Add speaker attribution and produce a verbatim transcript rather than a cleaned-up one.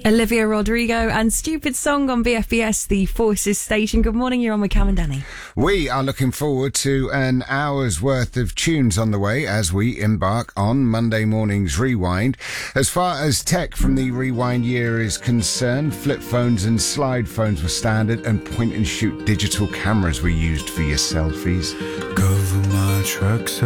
Speaker 1: Olivia Rodrigo and Stupid Song on V F B S, the Forces station. Good morning, you're on with Cam and Danny.
Speaker 2: We are looking forward to an hour's worth of tunes on the way as we embark on Monday morning's Rewind. As far as tech from the Rewind year is concerned, flip phones and slide phones were standard and point and shoot digital cameras were used for your selfies.
Speaker 3: Cover my tracks